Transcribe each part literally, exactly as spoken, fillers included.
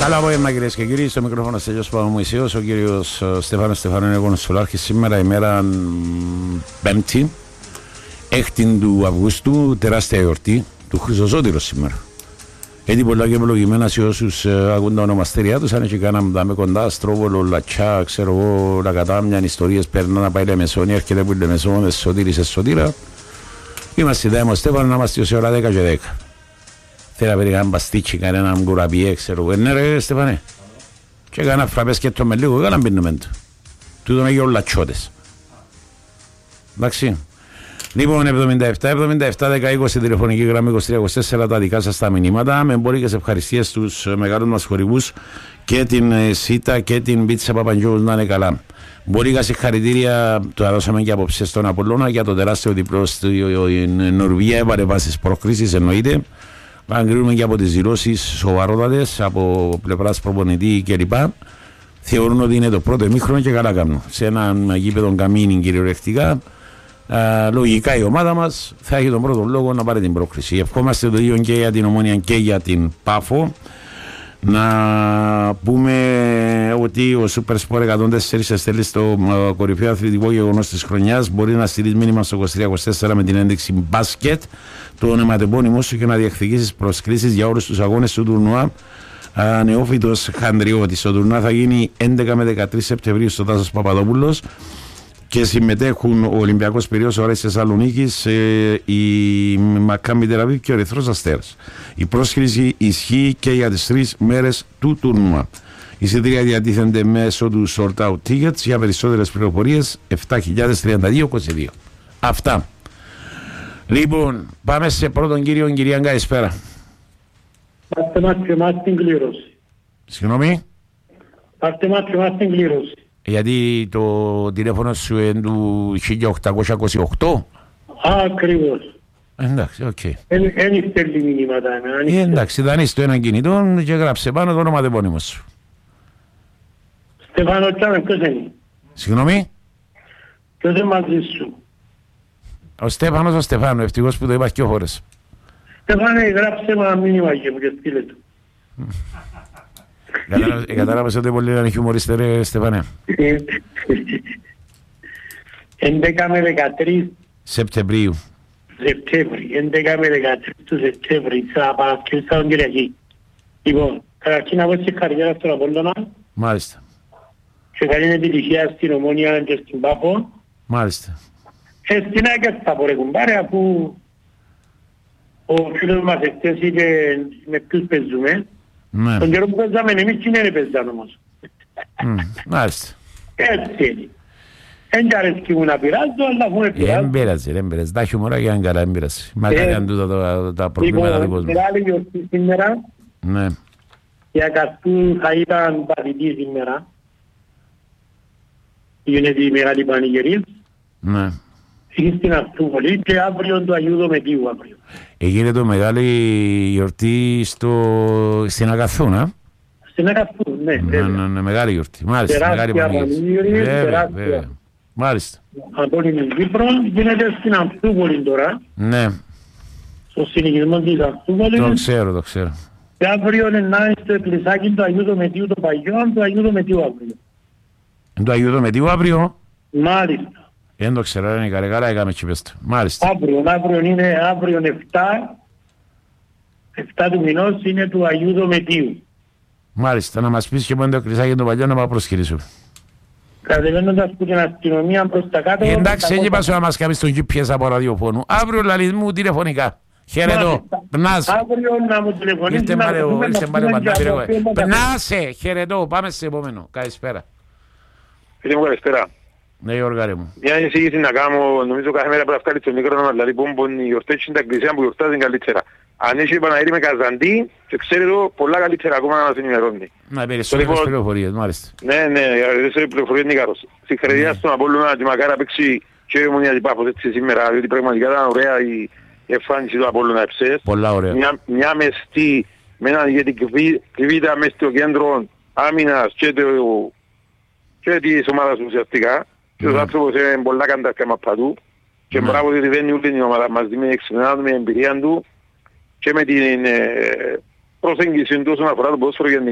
Καλά απόγευμα κυρίες και κύριοι, στο μικρόφωνο Στέλιος Παπαμωυσίος, ο κύριος Στέφανος Στεφάνου είναι κονσουλάρχης. Σήμερα ημέρα Πέμπτη, έκτη του Αυγούστου, τεράστια γιορτή του Χρυσοζώτηρος σήμερα. Έτσι πολλά και ευλογημένα σε όσους ακούν τα ονομαστήριά τους, αν έχει κάναμε τα με κοντά, Αστρόβολο, Λατσιά, ξέρω εγώ, Λακατάμια, ιστορίες, παίρνουν να πάει Λεμεσόνη, έρχεται που Λεμεσόνη, Εσωτήρης, Εσωτήρα. Είμαστε δέμο Στέφανο, να είμαστε ως ώρα δέκα και δέκα. Θέλω να πήρε κανένα μπαστίτσι, κανένα κουραπιέ, ξέρω εγώ. Ναι ρε Στέφανε. Και κανένα φραπές και το με λίγο, κανένα πίνουμε του. Τούτο είναι και όλα τσότες. Εντάξει. Λοιπόν, εβδομήντα επτά εβδομήντα επτά δέκα είκοσι τηλεφωνική γραμμή είκοσι τρία είκοσι τέσσερα τα δικά σας τα μηνύματα. Με εμπορικές ευχαριστίες στους μεγάλους μας χορηγούς και την ΣΥΤΑ και την Πίτσα Παπαντζόγους να είναι καλά. Εμπορικά συγχαρητήρια, το δώσαμε και απόψε στον Απολλώνα για το τεράστιο διπλό στην Νορβηγία. Έβαλε βάσεις προκρίσεις, εννοείται. Αγκρίνουμε και από τις δηλώσεις σοβαρότατες από πλευράς προπονητή κλπ. Θεωρούν ότι είναι το πρώτο ημίχρονο και καλά κάνουν. Σε έναν γήπεδο καμίνι κυριολεκτικά. Α, λογικά η ομάδα μας θα έχει τον πρώτο λόγο να πάρει την πρόκριση. Ευχόμαστε το ίδιο και για την Ομόνια και για την Πάφο. Να πούμε ότι ο Super Sport εκατόν τέσσερα στέλνει στο κορυφαίο αθλητικό γεγονός της χρονιάς. Μπορεί να στείλει μήνυμα στο είκοσι τρία είκοσι τέσσερα με την ένδειξη μπάσκετ, το ονοματεπώνυμό σου και να διεκδικήσεις προσκλήσεις για όλους τους αγώνες του τουρνουά. Νεόφυτος Χανδριώτης. Το τουρνουά θα γίνει έντεκα με δεκατρείς Σεπτεμβρίου στο Τάσος Παπαδόπουλος και συμμετέχουν ο Ολυμπιακός Πειραιώς, ο Άρης Θεσσαλονίκης, ε, η Μακάμπι Τελαβίβ και ο Ερυθρός Αστέρας. Η πρόσκληση ισχύει και για τις τρεις μέρες του τουρνουά. Οι εισιτήρια διατίθενται μέσω του Sort Out Tickets. Για περισσότερες πληροφορίες επτά χιλιάδες τριάντα δύο είκοσι δύο. Αυτά. Λοιπόν, πάμε σε πρώτον κύριο. Κυρία, καλησπέρα. Πάρτε μας και μας την κλήρωση. Συγγνώμη. Πάρτε μας και μας την κλήρωση. Γιατί το τηλέφωνο σου είναι του χίλια οκτακόσια είκοσι οκτώ. Ακριβώς. Εντάξει, οκ. Εν στέλνει μηνύματα. Ε, εντάξει, δανείς το έναν κινητό και γράψε πάνω το ονοματεπώνυμο σου. Στεφάνο Τσάμε, ποιος είναι? Συγγνώμη. Ποιος είναι μαζί σου? Ο Στέφανος ο Στεφάνου, ευτυχώς που το είπα και ο χώρες. Στεφάνε, γράψε μου ένα μήνυμα και μου και στείλε του. Κατάλαβες ότι πολύ είναι χιουμορίστε ρε Στεφάνε. έντεκα με δεκατρείς Σεπτεμβρίου. Σεπτέμβρη, έντεκα με δεκατρείς του Σεπτέμβρη, θα Παρασκευή σαν Κυριακή. Λοιπόν, καταρχήν να πω συγχαρητήρια στον Απόλλωνα. Μάλιστα. Και καλή επιτυχία στην Ομόνια και στην Πάφο. Μάλιστα. Και στην Άκια θα πω ρε κουμπάρε, αφού ο φίλος μας εχθές είπε με ποιους παίζουμε. Ναι. Τον καιρό που παίζαμε εμείς τι είναι παίζαν όμως. Μάλιστα. Έτσι είναι. Εν και αρέσκει μου να πειράζω, αλλά αφού με πειράζω. Δεν πειράζει, δεν πειράζει. Τα χιουμοράκια είναι καλά, δεν πειράζει. Μακάρι αν τούτα τα προβλήματα του κόσμου. Λοιπόν, μεγάλη γιορτή σήμερα. Ναι. Η Ακαστού θα ήταν παθητή σήμερα. Γίνεται η μεγάλη πανηγυρία. Ναι. Είχε στην Αστούπολη και αύριο το Αγίου Δομετίου αύριο. Έγινε το μεγάλη γιορτή στο... στην Ακαθούνα. Στην Ακαστού, ναι. Ναι, ναι, ναι, μεγάλη γιορτή. Μάλιστα, μεγάλη πανηγυρία. Βέβαια, βέβαια. Μάλιστα. Από την Κύπρο γίνεται στην Αστούπολη τώρα. Ναι. Στο συνοικισμό της Αστούπολης. Το ξέρω, το ξέρω. Και αύριο είναι να είναι στο εκκλησάκι του Αγίου Δομετίου το Παγιόν, του Αγίου Δομετίου αύριο. Το Αγίου Δομετίου αύριο. Μάλιστα. Δεν το ξέρω, είναι καλή, καλά έκαμε και πες το. Μάλιστα. Αύριο, αύριο είναι αύριο επτά, επτά του μηνός είναι του Αγίου Δομετίου. Μάλιστα, να μας πεις και πότε το εκκλησάκι το Παγιόν να πάω προσχειρήσουμε. Κατεβαίνοντας από την αστυνομία προς τα κάτω... Εντάξει, έτσι πάσω να μας κάνεις τον τζι πι ες από ραδιοφώνου. Αύριο λαλείς μου τηλεφωνικά. Χαιρετώ. Πνάς. Αύριο να μου τηλεφωνήσεις. Ήρθε μπαρεό, ήρθε μπαρεό παντάπηρε. Πνάσε, χαιρετώ. Πάμε σε επόμενο. Καλησπέρα. Φίλε μου, καλησπέρα. Ναι, Γιώργαρε μου. Μια εισήγηση να κάνω, νομίζω κάθε μέρα πρέπει να βγάλει το μικρό, δηλαδή που οι γιορτές είναι τα εκκλησία που γιορτάζουν καλύτερα. Αν έχει Παναγύρι με Καζαντή, και ξέρει εδώ πολλά καλύτερα ακόμα να μας ενημερώνει. Να περισσότερες πληροφορίες, μάλιστα. Ναι, ναι, περισσότερες πληροφορίες Νίκαρος. Συγχαρητήρια στον Απόλλωνα και μακάρα παίξει και η Ομονία Πάφος έτσι σήμερα, διότι πραγματικά ήταν ωραία η εμφάνιση του Απόλλωνα ΕΦΣΕΣ. Πολλά ωραία. Μια, μια μεστή με έναν για την κρυβίδα μες στο κέντρο άμυνας και, το, και της ομάδας ουσιαστικά. Και ο άνθρωπος είναι πολλά καντάρια μαππατού και μπράβο ότι δεν είναι ούτε η ομάδα μας με εξυπνάδα, με εμπειρία του και με την ε, προσέγγιση του όσον αφορά το ποδόσφαιρο γενικά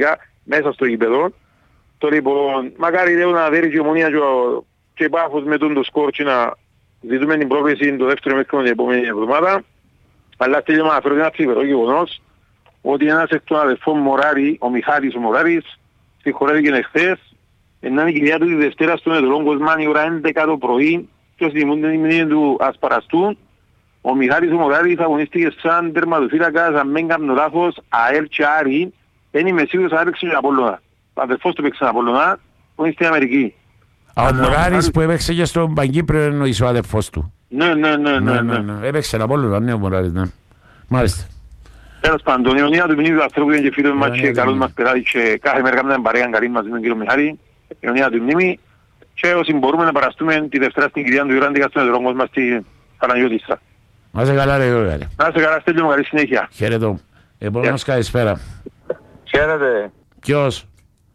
μέσα στο γήπεδο. Το λοιπόν, μακάρι λέω να δέρει και η Ομονία και Πάφος με τον το σκορ και να ζητούμε την πρόκληση το δεύτερο μέχρι την επόμενη εβδομάδα. Αλλά θέλω να αναφέρω ένα τσίπερο γεγονός ότι ένας εκ των αδελφών Μωράρη, ο Μιχάλης ο Μωράρης, συγχωρέθηκε εχθές, να είναι η κυρία του τη Δευτέρα στον Εδρών Κοσμάν η ώρα έντεκα το πρωί και όσοι θυμούνται την μνήμη του ας παραστούν. Ο Μιχάλης ο Μωράρης αγωνίστηκε σαν τερματοφύλακας, αν μην κάνω λάθος, ΑΕΛ και Άρη. Δεν είμαι σίγουρος αν έπαιξε την Απόλλωνα. Ο αδελφός του έπαιξε την Απόλλωνα, που είναι στην Αμερική. Ο Μωράρης που έπαιξε και στον Παγκύπριο εννοείς ο αδελφός του. Ναι, ναι, ναι, ναι, ναι. Έπαιξε την Απόλλωνα, ναι ο Μωράρης, ναι. Μάλιστα. Τέλος πάντων, η Ιωνία του μνήμη του ανθρώπου είναι και φίλος μας και καλός μας περάσει και κάθε μέρα κάνουμε παρέα καλή μαζί με τον κύριο Μιχάλη, η Ιωνία του μνήμη και όσοι μπορούμε να παραστούμε τη Δευτέρα στην κυρία του Ιωράντικα στον δρόμο μας στη Παναγιώτισσα. Να είσαι καλά ρε Γιώργο. Να είσαι καλά, Στέλιο μου, καλή συνέχεια. Χαίρετο. Επόμενος καλησπέρα. Χαίρετε. Ποιος?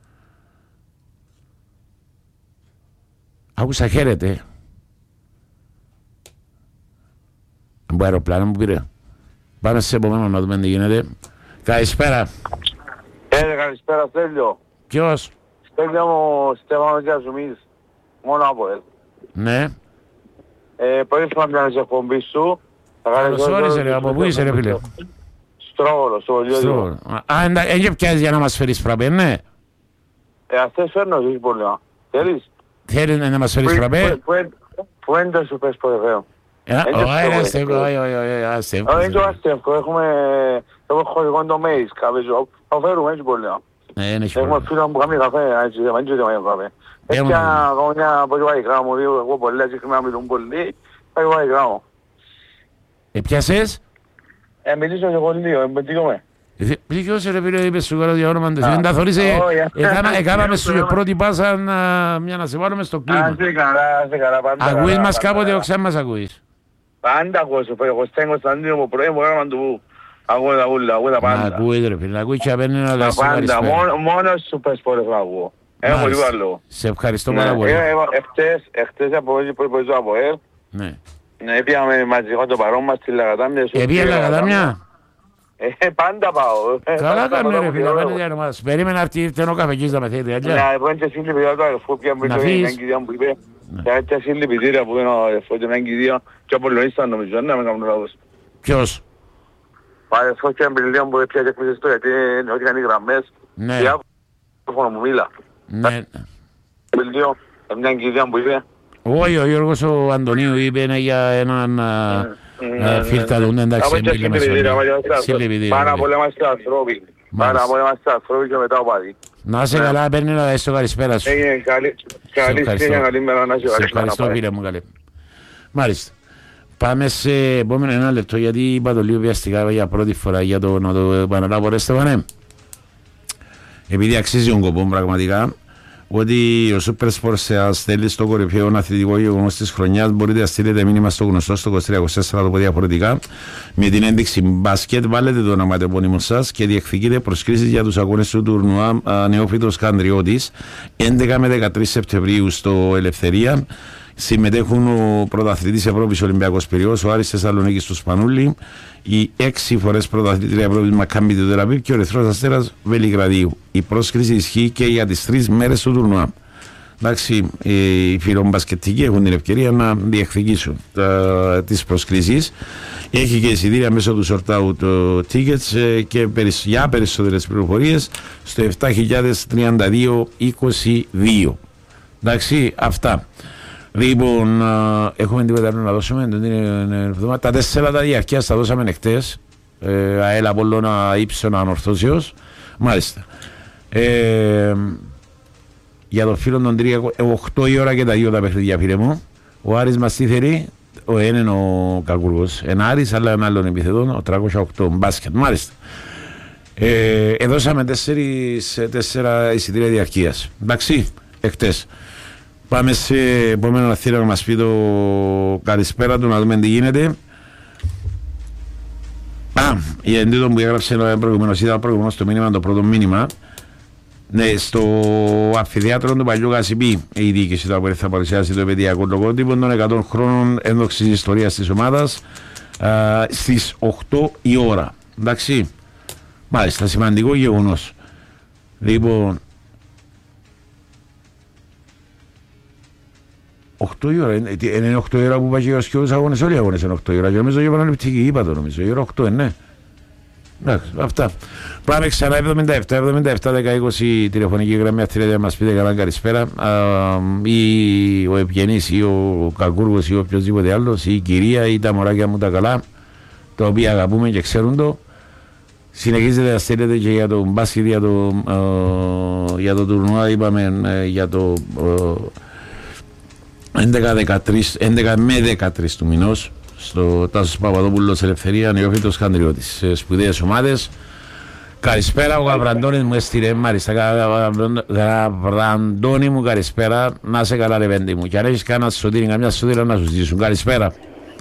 Άκουσα χαίρετε. Από αεροπλάνο μου πήρε. Πάμε σε επόμενο να δούμε τι γίνεται. Καλησπέρα. Χαίρετε, καλησπέρα Στέλιο. Ποιος? Στέλιο μου, Στέφανος Γιαζουμής, μόνο από ελ. Ναι. Ε, πολύ σημαντικά να σε εκπομπή σου. Καλώς όρισε ρε, από πού είσαι ρε φίλε? Στρόβολο, στο Βολιώδιο. Α, δεν πιάζεις για να μας φέρεις φραπέ, ναι. Ε, αυτές φέρνω, όχι πολύ. Θέλεις? Θέλεις να μας φέρεις φραπέ? Πού είναι το σου πες ποτέ. Όχι, αστεύκο, όχι, όχι, όχι, αστεύκο. Όχι, είναι αστεύκο, έχουμε χωρικό το μέις, κάποιο, το φέρουμε έτσι πολύ. Έχουμε φίλο που κάνει καφέ, έτσι, δεν είναι ότι καφέ. Έτσι, μια πολύ γράμμο, εγώ πολύ, έτσι, να μιλούν πολύ, πάει γράμμο. Ε, πιάσες? Ε, μιλήσω και εγώ λίγο, εμπεντήκομαι. Ποιος ρε φίλε, είπες σου καλά για όνομα του. Δεν τα θωρείσαι, έκαναμε σου και πρώτη πάσα μια να σε βάλουμε στο κλίμα. Α, σε καλά, σε καλά, πάντα. Ακούεις μας κάποτε, όχι σαν μας ακούεις. Πάντα ακούω σου, εγώ στέγω στον ίδιο μου πρωί, μου έκαναν του ακούω τα ούλα, ακούω τα πάντα. Ακούεις ρε φίλε, ακούεις και απένει να τα σου πάντα, μόνος σου πες πότε θα ακούω. Έχω λίγο άλλο. Σε ευχαριστώ πάρα πολύ. Εχθές από εκεί που ήρθα από ελ, ναι, πήγαμε μαζικό το παρόν μας στη Λαγατάμια. Επήγε Λαγατάμια? Ε, πάντα πάω. Καλά κάνουμε ρε φίλε, πάνε για ομάδας. Περίμενα αυτή ήρθε ο καφεκής να με θέλει, έτσι. Ναι, εγώ είναι και συλληπιτήρια του αδερφού, πια μου είπε μια κυρία που είπε. Και έτσι συλληπιτήρια που είναι ο αδερφός και μια κυρία και ο Πολωνίσταν νομίζω, να με κάνουν λάθος. Ποιος? Ο αδερφός και εμπειριλίων που πια και έκμισες του, γιατί ό,τι είχαν οι γραμμές. Ναι. Και άκουσα μου μίλα. Ναι. Εμπειριλίων, μια κυρία που είπε. Όχι, ο Γιώργος ο Αντωνίου είπε για έναν φίλτα του, εντάξει, μίλημα συλληπιτήρια. Πάρα πολλά είμαστε ανθρώποι. Πάρα πολλά είμαστε ανθρώποι και μετά ο πάδι. Να είσαι καλά, παίρνει να δεις το καλησπέρα σου. Καλή στιγμή, καλή μέρα να είσαι καλά. Σε ευχαριστώ φίλε μου, καλή. Μάλιστα. Πάμε σε επόμενο ένα λεπτό, γιατί είπα το λίγο βιαστικά για πρώτη φορά για το να το επαναλάβω ρε Στέφανε. Επειδή αξίζει τον κόπο πραγματικά, ότι ο Super Sport σας στέλνει στο κορυφαίο αθλητικό γεγονός της χρονιάς. Μπορείτε να στείλετε μήνυμα στο γνωστό στο είκοσι τρία είκοσι τέσσερα το πω διαφορετικά με την ένδειξη μπάσκετ. Βάλετε το ονοματεπώνυμο σας και διεκδικείτε προσκλήσεις για τους αγώνες του τουρνουά Νεόφυτος Κανδριώτης έντεκα με δεκατρείς Σεπτεμβρίου στο Ελευθερία. Συμμετέχουν ο πρωταθλητής Ευρώπης Ολυμπιακός Πειραιώς, ο Άρης Θεσσαλονίκης του Σπανούλη, οι έξι φορές πρωταθλήτρια Ευρώπης Μακάμπι του Τελαβίβ και ο Ερυθρός Αστέρας Βελιγραδίου. Η πρόσκληση ισχύει και για τις τρεις μέρες του τουρνουά. Εντάξει, οι φιλομπασκετικοί έχουν την ευκαιρία να διεκδικήσουν τις προσκλήσεις. Έχει και εισιτήρια μέσω του Sort Out Tickets και για περισσότερες πληροφορίες στο επτά χιλιάδες τριάντα δύο είκοσι δύο. Εντάξει, αυτά. Λοιπόν, έχουμε τίποτα να δώσουμε τα τέσσερα τα διαρκείας τα δώσαμε χτες, ΑΕΛ Απόλλωνα Ύψων Ανορθώσεως. Μάλιστα ε, για το φίλο των τρία οκτώ η ώρα και τα δύο τα παιχνίδια φίλε μου. Ο Άρης μας τι θέλει? Ο ένα είναι ο Κακούργος, ένα Άρης αλλά ένα άλλον επιθετών, ο τριακόσια οκτώ μπάσκετ. Μάλιστα ε, εδώσαμε τέσσερα εισιτήρια διαρκείας, εντάξει, εχτες. Πάμε σε επόμενο αθήρα να μας πει το καλησπέρα του, να δούμε τι γίνεται. Α, η εντύπωση που έγραψε προηγουμένως, ήταν προηγουμένως το μήνυμα, το πρώτο μήνυμα. Ναι, στο αμφιθέατρο του παλιού Γασιπί, η διοίκηση του ΑΠΟΕΛ θα παρουσιάσει το επαιτειακό λογότυπο των εκατό χρόνων ένδοξης ιστορίας της ομάδας α, στις οκτώ η ώρα. Εντάξει, μάλιστα, σημαντικό γεγονός. Λοιπόν, οκτώ η ώρα, είναι οκτώ η ώρα που πάει και ο σκιώδους αγώνες, όλοι οι αγώνες είναι οκτώ η ώρα και νομίζω για πανεπιστική, είπα το νομίζω, η ώρα οκτώ είναι, ναι. Εντάξει, αυτά. Πάμε ξανά εβδομήντα επτά εβδομήντα επτά δέκα είκοσι τηλεφωνική γραμμή, αυτή να μας πείτε καλά καλησπέρα. Ή ο Ευγενής ή ο Κακούργος ή οποιοδήποτε άλλος, ή η κυρία ή τα μωράκια μου τα καλά, τα οποία αγαπούμε και ξέρουν το. Συνεχίζεται να στέλνετε και για το μπάσκετ, για το, ε, για το τουρνουά, είπαμε ε, για το ε, έντεκα δεκατρείς, έντεκα με δεκατρείς του μηνός στο Τάσος Παπαδόπουλος Ελευθερία, Νεόφυτος Χαντριώτης, σπουδαίες ομάδες. Καλησπέρα, ο Γαβραντώνης μου έστειλε, μάλιστα, Γαβραντώνη μου καλησπέρα, να σε καλά ρε πέντε μου, και αν έχεις κανένα σωτήρι, καμιά σωτήρα να σου ζητήσουν. Καλησπέρα.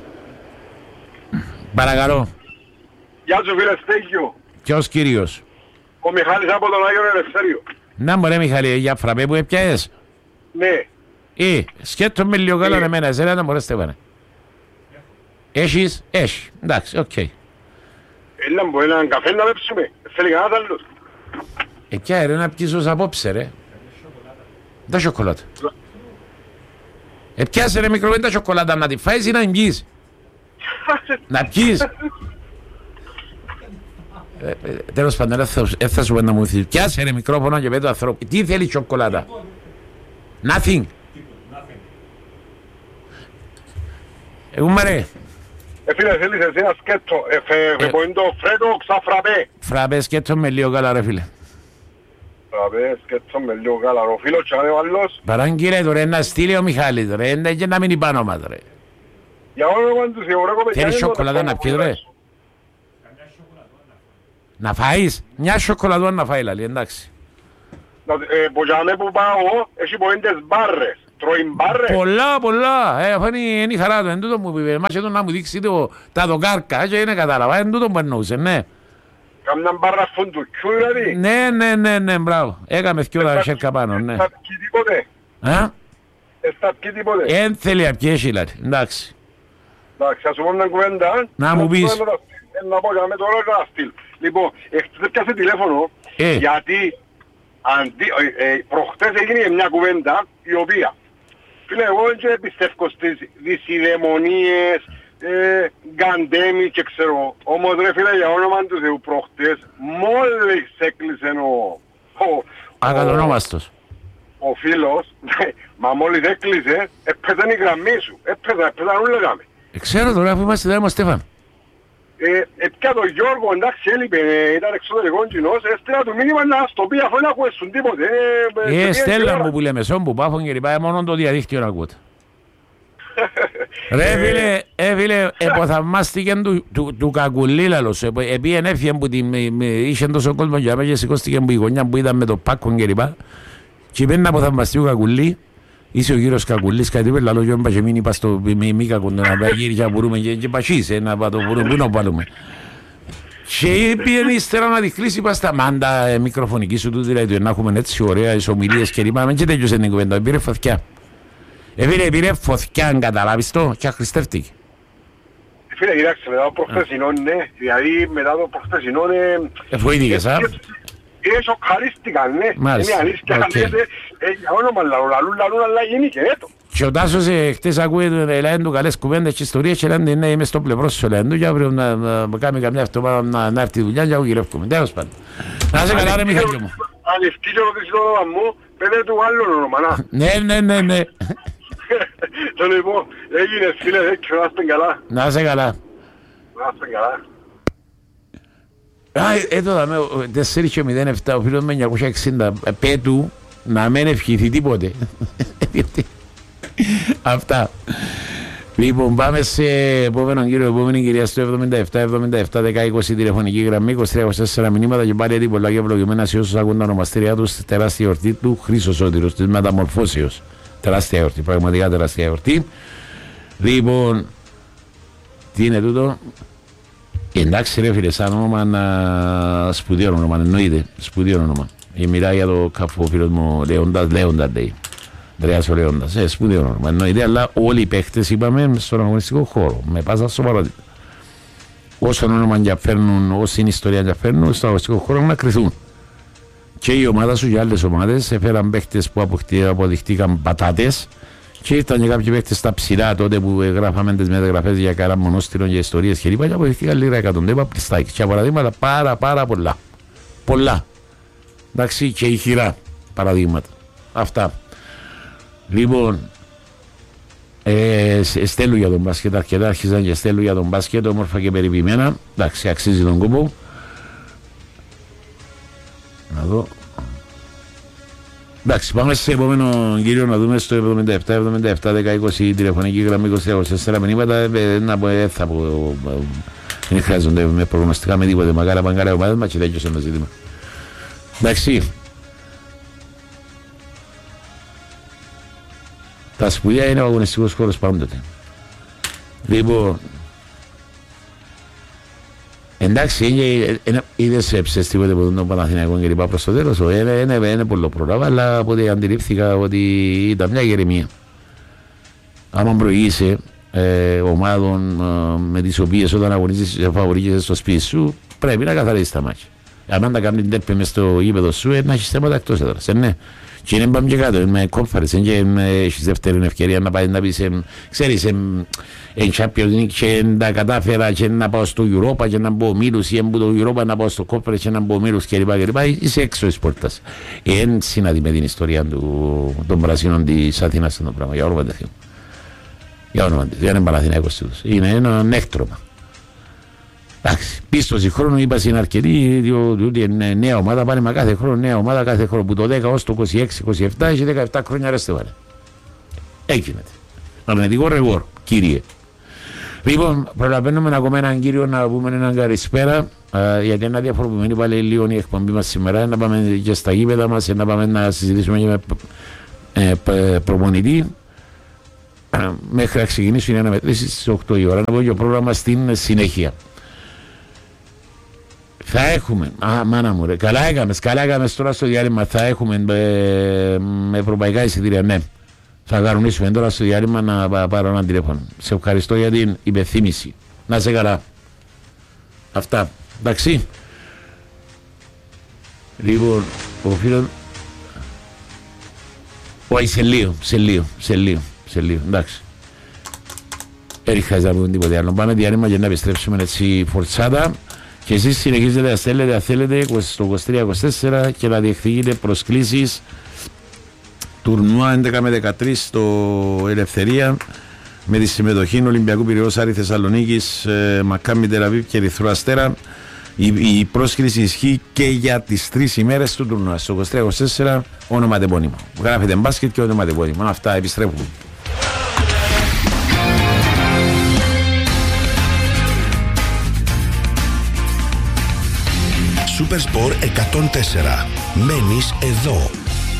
Παρακαλώ. Γεια σου φίλε Στέγιο. Ποιος κύριος? Ο Μιχάλης από τον Άγιο Ελευθέριο. Να μωρέ Μιχάλη, για φραπέ που έπιαες. Ναι. Ε, σκέτο με λίγο καλά εμένα, εσένα να μωρέ Στέφανε. Έχεις, έχει, εντάξει, οκ. Έλα μου έναν καφέ να βέψουμε, θέλει κανένας άλλος. Εκιά ρε να πιείς ως απόψε ρε. Τα σοκολάτα. Επιάσε ρε μικρό τα σοκολάτα να τη φάεις ή να εγκείς. Να πιείς. Ε, ε, τέλος πάντων, δεν θα σου πω να μου θείς. Πιάσε ρε μικρόφωνο και πέτω το ανθρώπου. Τι θέλει σοκολάτα? Nothing. Εγώ μαρέ. Ε, φίλε, θέλεις εσύ ένα σκέτο, ε, ε, είναι το φρέτο ξαφραπέ. Φραπέ σκέτο με λίγο καλά ρε φίλε. Φραπέ σκέτο με λίγο καλά, ο φίλος και αν ο άλλος. Παράγγειλε τώρα, να στείλει ο Μιχάλης ρε, είναι και να μην υπάνω μας ρε. Για όνομα τους Ευρωπαϊκούς. Θέλεις σοκολάτα να πιείς ρε? Να φάεις, μια σοκολατό να φάει λαλή, εντάξει. Πογιάμε που πάω, έχει πολλές μπάρρες. Τρώει μπάρρες. Πολλά, πολλά. Ε, αυτό είναι η χαρά του. Εν τούτο μου είπε, μας εδώ να μου δείξει το, τα δοκάρκα και είναι κατάλαβα. Εν τούτο που εννοούσε, ναι. Κάμναν μπάρρα φουντουκιού δηλαδή. Ναι, ναι, ναι, ναι, μπράβο. Έκαμε δυο τα χέρκα πάνω, ναι. Εστά πιει τίποτε. Α? Εστά πιει τίποτε. Εν θέλει να πιέσει, δηλαδή, εντάξει. Εντάξει, θα σου πω μια κουβέντα. Να μου πεις. Να πω για με τώρα να στείλ. Λοιπόν, εχθές έπιασε τηλέφωνο, ε. γιατί αντί, ε, ε, προχτές έγινε μια κουβέντα η οποία, φίλε, εγώ δεν πιστεύω στις δυσιδαιμονίες, ε, γκαντέμι και ξέρω. Όμως ρε φίλε, για όνομα του Θεού προχτές, μόλις έκλεισε ο... Ακατονόμαστος. Ο, ο φίλος, μα μόλις έκλεισε, έπαιζαν η γραμμή σου. Έπαιζαν, έπαιζαν όλα γάμοι. Ξέρω τώρα που είμαστε εδώ, Στέφαν. Ε, πια τον Γιώργο, εντάξει, έλειπε, ήταν εξωτερικό κοινός, έστειλα του μήνυμα να στο πει αφού να ακούσουν τίποτε. Ε, στέλναν μου που λέμε, σόν που πάφουν και λοιπά, μόνο το διαδίκτυο να ακούτε. Ρε φίλε, ε φίλε, εποθαυμάστηκε του Κακουλή λαλός, επί ενέφυγε που είχε τόσο κόσμο και αμέσως σηκώστηκε που η γωνιά που ήταν με το πάκον και λοιπά και είπε να αποθαυμαστεί ο Κακουλή. Είσαι ο κύριος Κακουλής, κάτι είπε, λαλό γιόμπα και μην είπα στο μη κακούντο να πάει γύρι και να μπορούμε και πασίσε να πάω το μπορούμε, πού να βάλουμε. Και πήγαινε ύστερα να τη κλείσει, είπα στα μάντα μικροφωνική σου του, δηλαδή να έχουμε έτσι ωραίες ομιλίες και λοιπά, και τέλειωσε την κουβέντα, πήρε φωτιά. Επήρε, πήρε φωτιά, αν καταλάβεις το, και αχρηστεύτηκε. Φίλε, κοιτάξτε, μετά το προχθεσινό, ναι, δηλαδή μετά το προχθεσινό, ναι... Εφοήθηκες, α? Ε, σοκαρίστηκαν, ναι. Μάλιστα, είναι αλήθεια, οκ. για όνομα λαλούν, λαλούν, λαλούν, αλλά γίνει και έτο. Και ο Τάσος χτες ακούει λένε του καλές κουβέντες και ιστορίες και λένε ναι, είμαι στο πλευρό σου λένε του και αύριο να κάνει καμιά εβδομάδα να έρθει η δουλειά και εγώ γυρεύκομαι. Τέλος πάντων. Να σε καλά ρε Μιχάλη μου. Αν ευκεί και ρωτήσει το όνομα μου, πέντε του άλλον όνομα, να. Ναι, ναι, ναι, ναι. Το λοιπόν, έγινες φίλε, έξω, να είστε καλά. Να σε καλά. Να είστε καλά. Α, εδώ δαμε, τέσσερα και μηδέν επτά, ο φίλος με εννιακόσια εξήντα, πέτου να μην ευχηθεί τίποτε. Αυτά. Λοιπόν, πάμε σε επόμενο κύριο, επόμενη κυρία στο εβδομήντα επτά εβδομήντα επτά δέκα είκοσι τηλεφωνική γραμμή, είκοσι τρία είκοσι τέσσερα μηνύματα και πάλι έτοιμο πολλά και ευλογημένα σε όσους ακούν τα ονομαστήριά τους στη τεράστια εορτή του Χρήστος Σώτηρος, της μεταμορφώσεως. Τεράστια εορτή, πραγματικά τεράστια εορτή. Λοιπόν, τι είναι τούτο? Εντάξει ρε φίλε, σαν όνομα, σπουδαίο όνομα, εννοείται, σπουδαίο όνομα. Μιλάει για το καφό φίλος μου Λέοντας, Λέοντας λέει. Ανδρέας ο Λέοντας, ε, σπουδαίο όνομα, εννοείται, αλλά όλοι οι παίχτες είπαμε στον αγωνιστικό χώρο, με πάσα σοβαρότητα. Όσο όνομα ενδιαφέρνουν, όση είναι ιστορία ενδιαφέρνουν, στον αγωνιστικό χώρο να κρυθούν. και η ομάδα σου και άλλες ομάδες έφεραν παίχτες που αποδειχτήκαν πατάτες και ήρθαν και κάποιοι παίχτες στα ψηλά τότε που γράφαμε τις μεταγραφές για καρά μονόστιρων και ιστορίες και λοιπά και αποδειχτήκαν λίγα εκατοντέπα πλιστάκια και παραδείγματα πάρα πάρα πολλά. Πολλά. Εντάξει, και ηχηρά παραδείγματα. Αυτά. Λοιπόν, ε, στέλνω για τον μπάσκετ, αρκετά άρχισαν και στέλνω για τον μπάσκετ, όμορφα και περιποιημένα. Εντάξει, αξίζει τον κόπο. Να δω. Εντάξει, πάμε σε επόμενο κύριο να δούμε στο εβδομήντα επτά εβδομήντα επτά δέκα είκοσι τηλεφωνική γραμμή είκοσι τέσσερα μηνύματα. Να πω, ε, θα πω, δεν χρειάζονται με προγνωστικά με τίποτε. Μακάρα παγκάρα ομάδα μας και τέτοιο είναι το ζήτημα. Εντάξει. Τα σπουδαία είναι ο αγωνιστικός χώρος πάντοτε. Λοιπόν, εντάξει, είδες έψες τίποτε από τον Παναθηναϊκό και λοιπά προς το τέλος. Είναι πολύ πρόλαβα, αλλά από ό,τι αντιλήφθηκα ότι ήταν μια γερεμία. Άμα προηγείσαι ε, ομάδων ε, με τις οποίες όταν αγωνίζεις φαβορίζεσαι στο σπίτι σου, πρέπει να καθαρίσεις τα μάτια. Αν τα κάνεις τέρπε μες στο γήπεδο σου, ε, να έχεις θέματα εκτός έδρας, ναι. Και είναι πάμε και κάτω, με κόμφαρες, και έχεις δεύτερη ευκαιρία να πάει να πεις, ξέρεις, εν Champions League και να κατάφερα και να πάω στο Europa και να μπω μίλους ή εν το Europa να πάω στο κόμφαρες και να μπω μίλους κλπ. Είσαι έξω της πόρτας. Εν συναντή με την ιστορία του, των πρασίνων της Αθήνας στο πράγμα, για όνομα τεθειού. Για όνομα τεθειού, δεν είναι Παναθηναϊκός τους. Είναι ένα έκτρωμα. Εντάξει, πίστοση χρόνου είπα είναι αρκετή, διότι είναι νέα ομάδα, πάνε με κάθε χρόνο νέα ομάδα, κάθε χρόνο που το δέκα ως το είκοσι έξι είκοσι επτά έχει δεκαεπτά χρόνια ρέστε βάλε. Έγινε. Αρνητικό ρεγόρ, κύριε. Λοιπόν, προλαβαίνουμε ακόμα έναν κύριο να πούμε έναν καλησπέρα, γιατί είναι διαφοροποιημένη πάλι λίγο η εκπομπή μας σήμερα, να πάμε και στα γήπεδα μας, να πάμε να συζητήσουμε και με ε, προπονητή. Μέχρι να ξεκινήσουν οι αναμετρήσεις στις οκτώ η ώρα, να πω και το πρόγραμμα στην συνέχεια. Θα έχουμε, α, μάνα μου ρε, καλά έκαμες, καλά έκαμες τώρα στο διάλειμμα, θα έχουμε ε, με ευρωπαϊκά εισιτήρια, ναι. Θα κανονίσουμε τώρα στο διάλειμμα να πάρω ένα τηλέφωνο. Σε ευχαριστώ για την υπενθύμηση. Να είσαι καλά. Αυτά, εντάξει. Λοιπόν, ο φίλος... Όχι, σε λίγο, σε λίγο, σε λίγο, σε λίγο, εντάξει. Δεν χρειάζεται να πούμε τίποτε άλλο. Πάμε διάλειμμα για να επιστρέψουμε έτσι φορτσάτα. Και εσείς συνεχίζετε να στέλνετε, αν θέλετε, στο είκοσι τρία είκοσι τέσσερα και να διεκδικείτε προσκλήσεις τουρνουά έντεκα με δεκατρία στο Ελευθερία με τη συμμετοχή Ολυμπιακού Πειραιώς, Άρη Θεσσαλονίκης, ε, Μακάμπι Τελαβίβ και Ερυθρού Αστέρα. Η, η πρόσκληση ισχύει και για τις τρεις ημέρες του τουρνουά. Στο είκοσι τρία είκοσι τέσσερα ονοματεπώνυμο. Γράφετε μπάσκετ και ονοματεπώνυμο. Αυτά, επιστρέφουμε. Supersport εκατόν τέσσερα. Μένεις εδώ.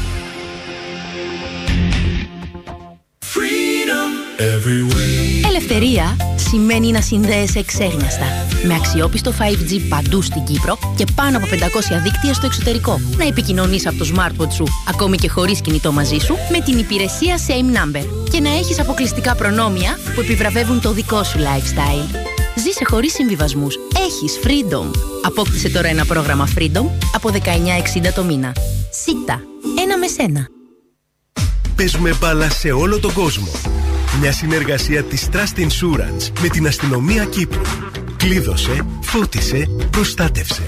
Ελευθερία σημαίνει να συνδέεσαι εξέγνιαστα. Με αξιόπιστο φάιβ τζι παντού στην Κύπρο και πάνω από πεντακόσια δίκτυα στο εξωτερικό. Να επικοινωνείς από το smartphone σου, ακόμη και χωρίς κινητό μαζί σου, με την υπηρεσία Same Number. Και να έχεις αποκλειστικά προνόμια που επιβραβεύουν το δικό σου lifestyle. Ζήσε χωρίς συμβιβασμούς. Έχεις Freedom. Απόκτησε τώρα ένα πρόγραμμα Freedom από δεκαεννιά εξήντα το μήνα. ΣΥΤΑ. Ένα με σένα. Παίζουμε μπάλα σε όλο τον κόσμο. Μια συνεργασία της Trust Insurance με την Αστυνομία Κύπρου. Κλείδωσε, φώτισε, προστάτευσε.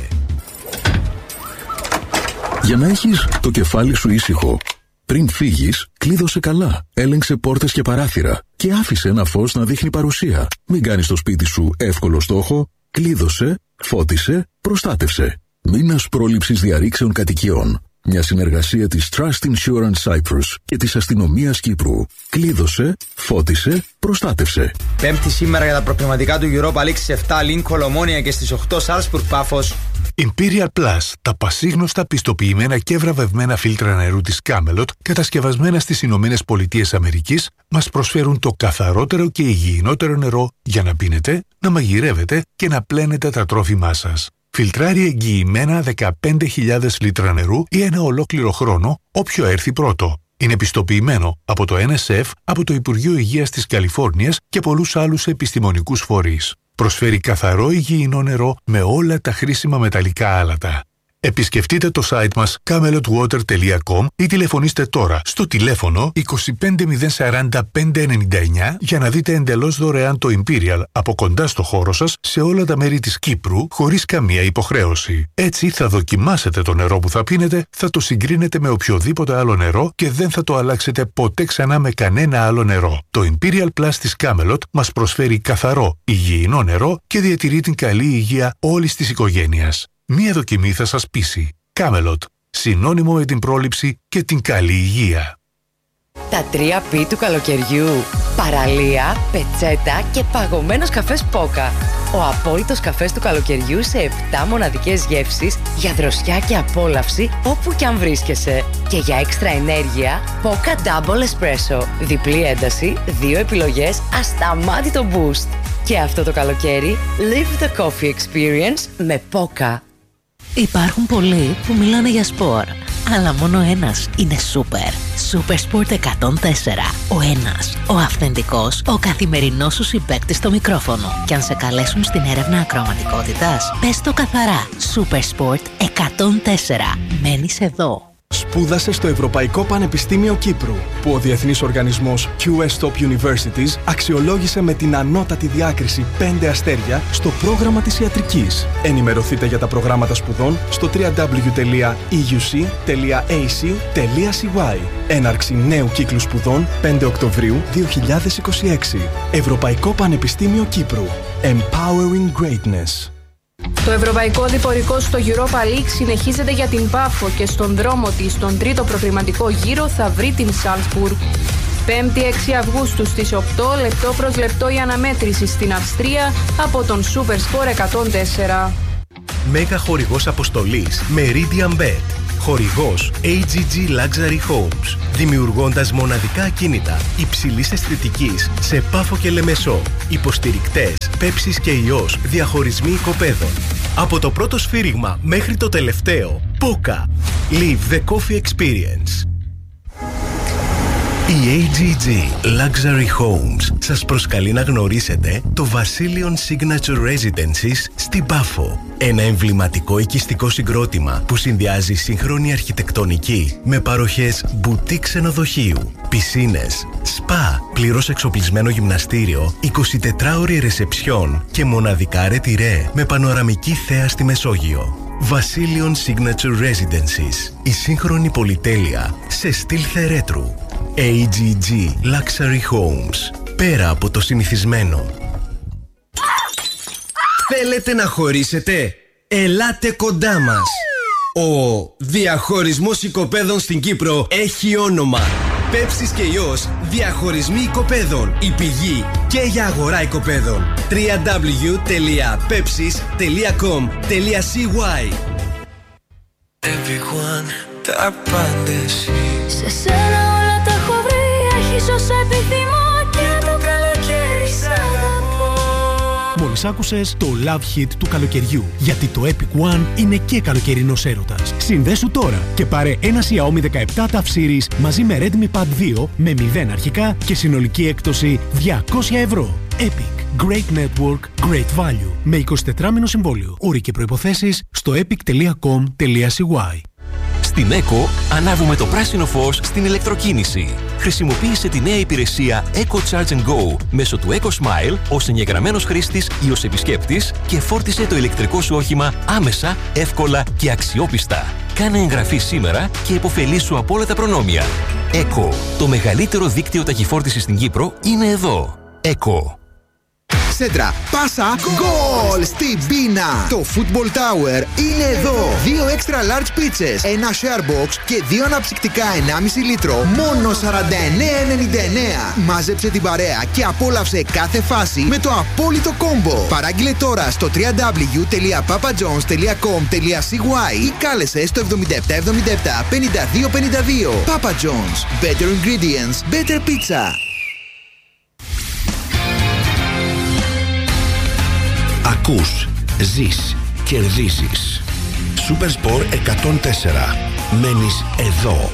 Για να έχεις το κεφάλι σου ήσυχο, πριν φύγεις, κλείδωσε καλά, έλεγξε πόρτες και παράθυρα και άφησε ένα φως να δείχνει παρουσία. Μην κάνεις το σπίτι σου εύκολο στόχο. Κλείδωσε, φώτισε, προστάτευσε. Μήνας πρόληψης διαρρήξεων κατοικιών. Μια συνεργασία της Trust Insurance Cyprus και της Αστυνομίας Κύπρου. Κλείδωσε, φώτισε, προστάτευσε. Πέμπτη σήμερα για τα προκριματικά του Europa League στις επτά Lincoln Ομόνια και στις οκτώ Salzburg Πάφος. Imperial Plus, τα πασίγνωστα πιστοποιημένα και βραβευμένα φίλτρα νερού της Camelot, κατασκευασμένα στις Ηνωμένες Πολιτείες Αμερικής, μας προσφέρουν το καθαρότερο και υγιεινότερο νερό για να πίνετε, να μαγειρεύετε και να πλένετε τα τρόφιμά σας. Φιλτράρει εγγυημένα δεκαπέντε χιλιάδες λίτρα νερού ή ένα ολόκληρο χρόνο, όποιο έρθει πρώτο. Είναι πιστοποιημένο από το Εν Ες Εφ, από το Υπουργείο Υγείας της Καλιφόρνιας και πολλούς άλλους επιστημονικούς φορείς. Προσφέρει καθαρό υγιεινό νερό με όλα τα χρήσιμα μεταλλικά άλατα. Επισκεφτείτε το site μας camelot water τελεία com ή τηλεφωνήστε τώρα στο τηλέφωνο είκοσι πέντε μηδέν σαράντα πέντε ενενήντα εννιά για να δείτε εντελώς δωρεάν το Imperial από κοντά στο χώρο σας σε όλα τα μέρη της Κύπρου χωρίς καμία υποχρέωση. Έτσι θα δοκιμάσετε το νερό που θα πίνετε, θα το συγκρίνετε με οποιοδήποτε άλλο νερό και δεν θα το αλλάξετε ποτέ ξανά με κανένα άλλο νερό. Το Imperial Plus της Camelot μας προσφέρει καθαρό, υγιεινό νερό και διατηρεί την καλή υγεία όλης της οικογένειας. Μία δοκιμή θα σας πείσει. Camelot. Συνώνυμο με την πρόληψη και την καλή υγεία. Τα τρία πι του καλοκαιριού. Παραλία, πετσέτα και παγωμένος καφές Πόκα. Ο απόλυτος καφές του καλοκαιριού σε επτά μοναδικές γεύσεις για δροσιά και απόλαυση όπου κι αν βρίσκεσαι. Και για έξτρα ενέργεια, Πόκα Double Espresso. Διπλή ένταση, δύο επιλογές, ασταμάτητο boost. Και αυτό το καλοκαίρι, live the coffee experience με Πόκα. Υπάρχουν πολλοί που μιλάνε για σπορ, αλλά μόνο ένας είναι σούπερ. Super Sport εκατόν τέσσερα. Ο ένας, ο αυθεντικός, ο καθημερινός σου συμπαίκτης στο μικρόφωνο. Και αν σε καλέσουν στην έρευνα ακροαματικότητας, πες το καθαρά. Super Sport εκατόν τέσσερα. Μένεις εδώ. Σπούδασε στο Ευρωπαϊκό Πανεπιστήμιο Κύπρου, που ο διεθνής οργανισμός κιου ες Top Universities αξιολόγησε με την ανώτατη διάκριση πέντε αστέρια στο πρόγραμμα της ιατρικής. Ενημερωθείτε για τα προγράμματα σπουδών στο double-u double-u double-u τελεία ι γιου σι τελεία έι σι τελεία σι γουάι. Έναρξη νέου κύκλου σπουδών πέντε Οκτωβρίου δύο χιλιάδες είκοσι έξι. Ευρωπαϊκό Πανεπιστήμιο Κύπρου. Empowering Greatness. Το ευρωπαϊκό διπορικό στο Europa League συνεχίζεται για την Πάφο και στον δρόμο της στον τρίτο προκριματικό γύρο θα βρει την Σάλτσμπουργκ. Πέμπτη έξι Αυγούστου στις οκτώ, λεπτό προς λεπτό η αναμέτρηση στην Αυστρία από τον Super Sport εκατόν τέσσερα. Μέγα χορηγός αποστολής Meridian Bet. Χορηγός έι τζι τζι Luxury Homes. Δημιουργώντας μοναδικά ακίνητα υψηλής αισθητικής σε Πάφο και Λεμεσό. Υποστηρικτές Πέψης και Ιός. Διαχωρισμοί οικοπαίδων. Από το πρώτο σφύριγμα μέχρι το τελευταίο. Πόκα. Live the coffee experience. Η έι τζι τζι Luxury Homes σας προσκαλεί να γνωρίσετε το Βασίλειον Signature Residences στην Πάφο. Ένα εμβληματικό οικιστικό συγκρότημα που συνδυάζει σύγχρονη αρχιτεκτονική με παροχές μπουτί ξενοδοχείου, πισίνες, σπα, πλήρως εξοπλισμένο γυμναστήριο, εικοσιτετράωρη ρεσεψιόν και μοναδικά ρετυρέ με πανοραμική θέα στη Μεσόγειο. Βασίλειον Signature Residences. Η σύγχρονη πολυτέλεια σε στυλ θερέτρου. έι τζι τζι Luxury Homes. Πέρα από το συνηθισμένο. Θέλετε να χωρίσετε? Ελάτε κοντά μας. Ο διαχωρισμός οικοπαίδων στην Κύπρο έχει όνομα. Πέψης και Ιός, διαχωρισμοί οικοπαίδων. Η πηγή και για αγορά οικοπαίδων. double-u double-u double-u τελεία pepsis τελεία com τελεία σι γουάι. Everyone, τα απάντηση. Σε σένα όλα τα έχω βρει. Έχεις όσα επιθυμώ και το καλοκαίρι σ' αγαπώ. Μόλις άκουσες το Love Hit του καλοκαιριού. Γιατί το Epic One είναι και καλοκαιρινός έρωτας. Συνδέσου τώρα και πάρε ένα Xiaomi δεκαεπτά Tough Series μαζί με Redmi Pad δύο με μηδέν αρχικά και συνολική έκπτωση διακόσια ευρώ. Epic. Great Network, Great Value. Με εικοσιτετράμηνο συμβόλαιο. Όροι και προϋποθέσεις στο epic τελεία com τελεία σι γουάι. Στην ΕΚΟ ανάβουμε το πράσινο φως στην ηλεκτροκίνηση. Χρησιμοποίησε τη νέα υπηρεσία Eco Charge and Go μέσω του Eco Smile ως εγγεγραμμένος χρήστης ή ως επισκέπτης και φόρτισε το ηλεκτρικό σου όχημα άμεσα, εύκολα και αξιόπιστα. Κάνε εγγραφή σήμερα και υποφελήσου από όλα τα προνόμια. Eco, το μεγαλύτερο δίκτυο ταχυφόρτισης στην Κύπρο, είναι εδώ. Eco. Σέντρα, πάσα, γκολ στην πίνα. Το Football Tower είναι εδώ. Δύο extra large pizzas, ένα share box και δύο αναψυκτικά ενάμιση λίτρο. Μόνο σαράντα εννέα ενενήντα εννέα. Μάζεψε την παρέα και απόλαυσε κάθε φάση με το απόλυτο κόμπο. Παράγγειλε τώρα στο double-u double-u double-u τελεία papajohns τελεία com τελεία σι γουάι ή κάλεσε στο εβδομήντα επτά εβδομήντα επτά πενήντα δύο πενήντα δύο. Papa John's. Better ingredients, better pizza. Ακούς, ζεις, κερδίζεις. Super Sport εκατόν τέσσερα. Μένεις εδώ.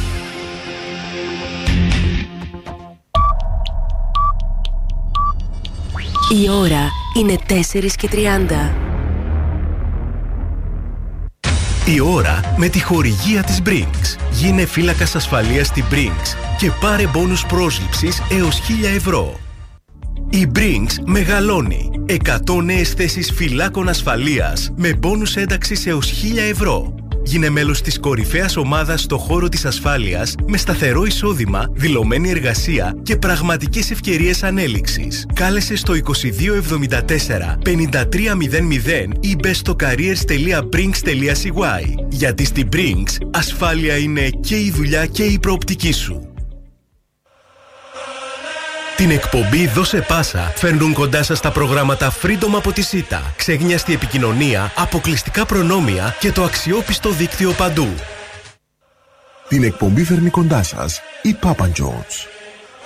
Η ώρα είναι τέσσερις και τριάντα. Η ώρα με τη χορηγία της Brinks. Γίνε φύλακας ασφαλείας στη Brinks και πάρε μπόνους πρόσληψης έως χίλια ευρώ. Η Brinks μεγαλώνει. εκατό νέες θέσεις φυλάκων ασφαλείας με μπόνους ένταξης έως χίλια ευρώ. Γίνε μέλος της κορυφαίας ομάδας στο χώρο της ασφάλειας με σταθερό εισόδημα, δηλωμένη εργασία και πραγματικές ευκαιρίες ανέλυξης. Κάλεσε στο είκοσι δύο εβδομήντα τέσσερα πενήντα τρία μηδέν μηδέν ή μπες στο careers τελεία brinks τελεία c y. Γιατί στη Brinks ασφάλεια είναι και η δουλειά και η προοπτική σου. Την εκπομπή «Δώσε Πάσα» φέρνουν κοντά σας τα προγράμματα Freedom από τη ΣΥΤΑ, ξεγνιαστή επικοινωνία, αποκλειστικά προνόμια και το αξιόπιστο δίκτυο παντού. Την εκπομπή φέρνει κοντά σας η Papa George.